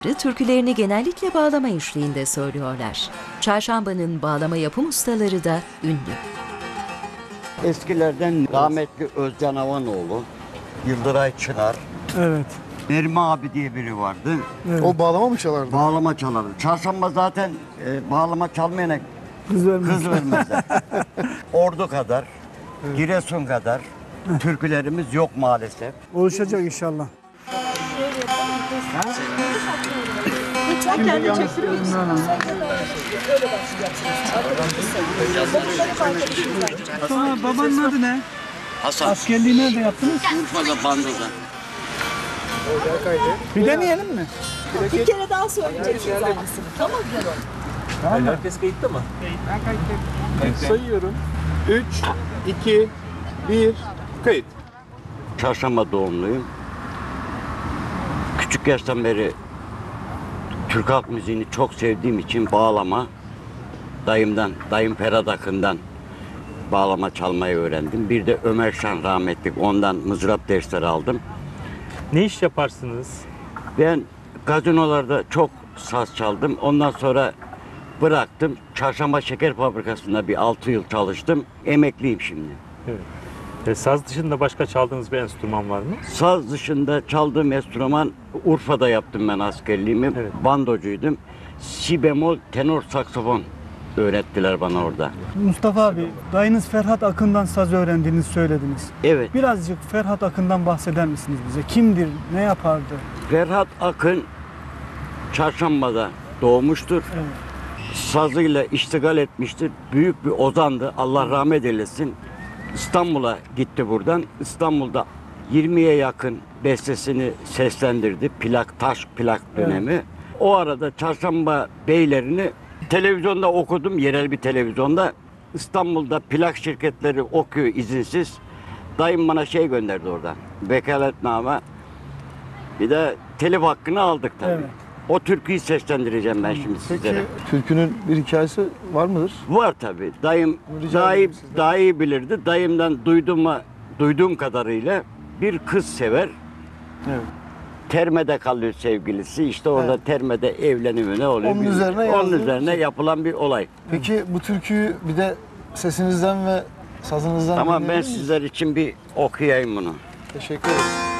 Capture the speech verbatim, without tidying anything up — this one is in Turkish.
Türkülerini genellikle bağlama eşliğinde söylüyorlar. Çarşamba'nın bağlama yapım ustaları da ünlü. Eskilerden rahmetli Özcan Avanoğlu, Yıldıray Çınar, Evet. Nermi abi diye biri vardı. Evet. O bağlama mı çalardı? Bağlama çalardı. Çarşamba zaten e, bağlama çalmayana Kız vermez. kız vermezler. Ordu kadar, Giresun kadar türkülerimiz yok maalesef. Oluşacak inşallah. Lütfen kendi çektiriyor musun? Öyle başlayacaksınız. Sonra babanın adı ne? Hasan, Askerliği nerede yaptınız? Urfa'da Bando'da. Bir deneyelim mi? Bir kere daha söyleyeceksiniz aynısını. Tamam mı? Herkes kayıtta mı? Sayıyorum. üç, iki, bir, kayıt. Çarşamba doğumluyum. Küçük yaştan beri Türk halk müziğini çok sevdiğim için bağlama, dayımdan, dayım Ferhat Akın'dan bağlama çalmayı öğrendim. Bir de Ömer Şan rahmetli, ondan mızrap dersleri aldım. Ne iş yaparsınız? Ben gazinolarda çok saz çaldım. Ondan sonra bıraktım. Çarşamba Şeker Fabrikası'nda bir altı yıl çalıştım. Emekliyim şimdi. Evet. E, saz dışında başka çaldığınız bir enstrüman var mı? Saz dışında çaldığım enstrüman, Urfa'da yaptım ben askerliğimi. Evet. Bandocuydum. Si bemol tenor saksofon öğrettiler bana orada. Mustafa abi, dayınız Ferhat Akın'dan saz öğrendiğinizi söylediniz. Evet. Birazcık Ferhat Akın'dan bahseder misiniz bize? Kimdir, ne yapardı? Ferhat Akın Çarşamba'da doğmuştur. Evet. Sazıyla iştigal etmiştir. Büyük bir ozandı. Allah rahmet eylesin. İstanbul'a gitti buradan. İstanbul'da yirmiye yakın bestesini seslendirdi. Plak, taş plak dönemi. Evet. O arada Çarşamba beylerini televizyonda okudum. Yerel bir televizyonda. İstanbul'da plak şirketleri okuyor izinsiz. Dayım bana şey gönderdi oradan. Vekaletname. Bir de telif hakkını aldık tabii. Evet. O türküyü seslendireceğim ben şimdi sizlere. Peki türkünün bir hikayesi var mıdır? Var tabii. Dayım Rica daha iyi, ederim sizden. daha iyi bilirdi. Dayımdan duyduğuma, duyduğum kadarıyla bir kız sever. Evet. Termede kalıyor sevgilisi. İşte orada Evet. termede evleniyor, ne oluyor? Onun bilmiyorum. üzerine Onun yazdığı üzerine şey. yapılan bir olay. Peki bu türküyü bir de sesinizden ve sazınızdan Tamam, ben dinleyebilir miyiz? sizler için bir okuyayım bunu. Teşekkür ederim.